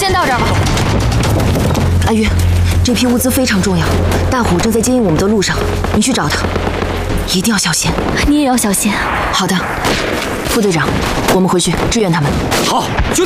先到这儿吧。 阿玉，这批物资非常重要，大虎正在接应我们的路上，你去找他，一定要小心。 你也要小心。 好的，副队长，我们回去支援他们。 好，